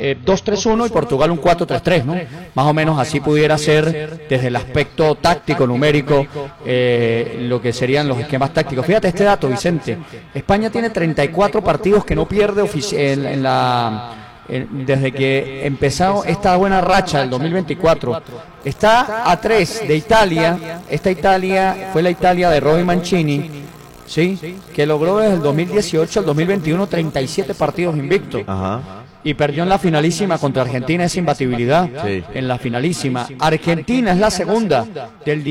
2-3-1 y Portugal un 4-3-3, ¿no? Más o menos así pudiera ser desde el aspecto táctico, numérico, lo que serían los esquemas tácticos. Fíjate este dato, Vicente. España tiene 34 partidos que no pierde desde que empezó esta buena racha del 2024. Está a 3 de Italia. Esta Italia fue la Italia de Roy Mancini, ¿sí? Que logró desde el 2018 al 2021 37 partidos invictos. Ajá. Y perdió en la finalísima contra Argentina, esa imbatibilidad, sí. En la finalísima. Argentina es la segunda del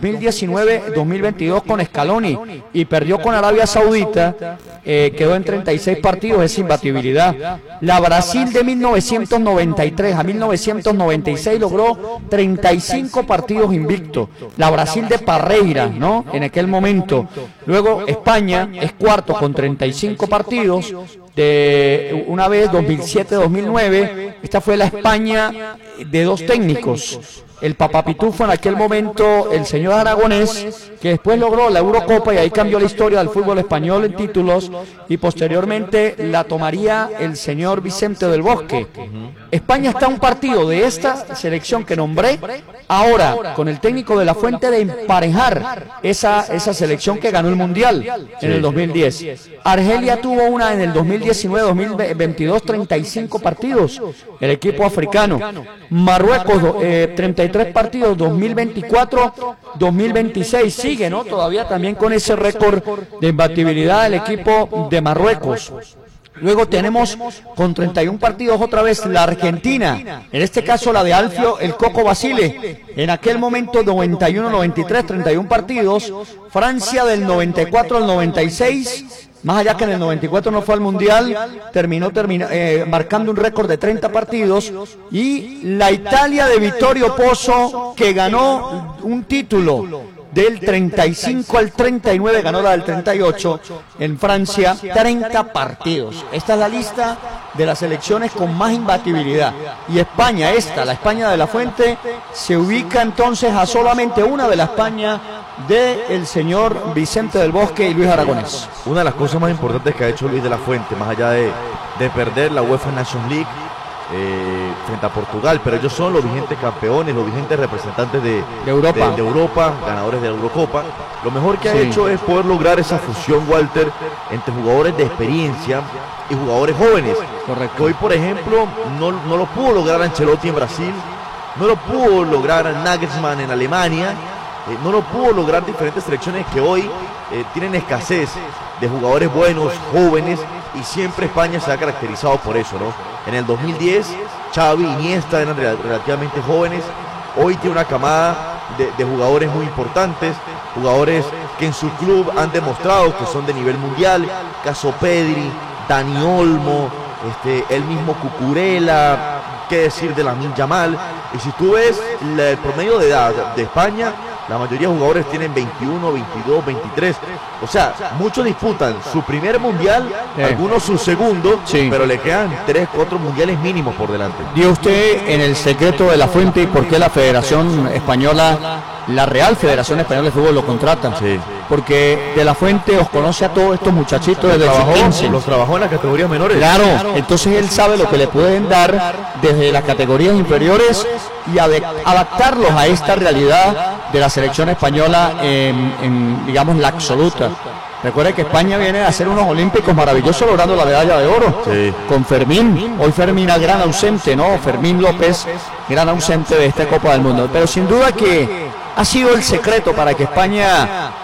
2019-2022 con Scaloni y perdió con Arabia Saudita, quedó en 36 partidos, esa imbatibilidad. La Brasil de 1993 a 1996 logró 35 partidos invictos. La Brasil de Parreira, ¿no? En aquel momento. Luego España es cuarto con 35 partidos. De una vez 2007-2009, esta fue la España de dos técnicos, el Papapitufo en aquel momento, el señor Aragonés, que después logró la Eurocopa y ahí cambió la historia del fútbol español en títulos, y posteriormente la tomaría el señor Vicente del Bosque. España está a un partido de esta selección que nombré, ahora con el técnico de la Fuente, de emparejar esa selección que ganó el Mundial en el 2010. Argelia tuvo una en el 2019-2022, 35 partidos, el equipo africano. Marruecos, 33 partidos, 2024-2026, sigue, ¿no? Todavía también con ese récord de imbatibilidad el equipo de Marruecos. Luego tenemos con 31 partidos otra vez la Argentina, en este caso la de Alfio el Coco Basile, en aquel momento 91-93, 31 partidos. Francia del 94 al 96, más allá que en el 94 no fue al Mundial, terminó marcando un récord de 30 partidos. Y la Italia de Vittorio Pozzo, que ganó un título del 35 al 39, ganó la del 38 en Francia, 30 partidos. Esta es la lista de las selecciones con más imbatibilidad. Y España, la España de la Fuente, se ubica entonces a solamente una de la España del señor Vicente del Bosque y Luis Aragonés. Una de las cosas más importantes que ha hecho Luis de la Fuente, más allá de perder la UEFA Nations League frente a Portugal, pero ellos son los vigentes campeones, los vigentes representantes de Europa, ganadores de la Eurocopa. Lo mejor que ha hecho es poder lograr esa fusión, Walter, entre jugadores de experiencia y jugadores jóvenes. Correcto. Que hoy, por ejemplo, no lo pudo lograr Ancelotti en Brasil, no lo pudo lograr Nagelsmann en Alemania, no lo pudo lograr diferentes selecciones que hoy tienen escasez de jugadores buenos, jóvenes, y siempre España se ha caracterizado por eso, ¿no? En el 2010, Xavi, Iniesta eran relativamente jóvenes. Hoy tiene una camada de jugadores muy importantes, jugadores que en su club han demostrado que son de nivel mundial. Caso Pedri, Dani Olmo, el mismo Cucurella, qué decir de Lamine Yamal. Y si tú ves el promedio de edad de España, la mayoría de jugadores tienen 21, 22, 23. O sea, muchos disputan su primer mundial, algunos su segundo, pero le quedan 3, 4 mundiales mínimos por delante. Dio usted en el secreto de la Fuente y por qué la Federación Española, la Real Federación Española de Fútbol lo contrata. Sí. Porque de la Fuente os conoce a todos estos muchachitos desde los 15. Los trabajó en las categorías menores. Claro, entonces él sabe lo que le pueden dar desde las categorías inferiores y adaptarlos a esta realidad de la selección española en digamos, la absoluta. Recuerde que España viene a hacer unos olímpicos maravillosos logrando la medalla de oro con Fermín. Hoy Fermín gran ausente, ¿no? Fermín López, gran ausente de esta Copa del Mundo. Pero sin duda que ha sido el secreto para que España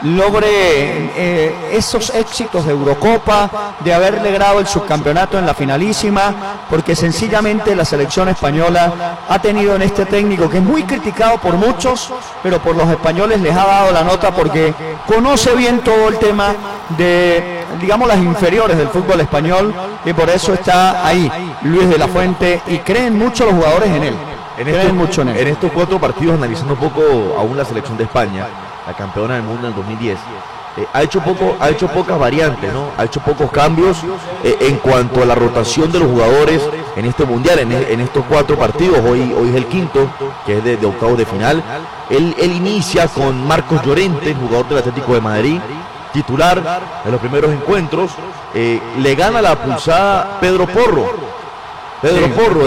logre esos éxitos de Eurocopa, de haber logrado el subcampeonato en la finalísima, porque sencillamente la selección española ha tenido en este técnico, que es muy criticado por muchos, pero por los españoles les ha dado la nota porque conoce bien todo el tema de, digamos, las inferiores del fútbol español, y por eso está ahí Luis de la Fuente, y creen mucho los jugadores en él. En estos 4 partidos, analizando un poco aún la selección de España, la campeona del mundo en el 2010, ha hecho pocas variantes, ¿no? Ha hecho pocos cambios en cuanto a la rotación de los jugadores en este mundial, en estos 4 partidos. Hoy es el quinto, que es de octavos de final. Él inicia con Marcos Llorente, jugador del Atlético de Madrid, titular en los primeros encuentros. Le gana la pulsada Pedro Porro.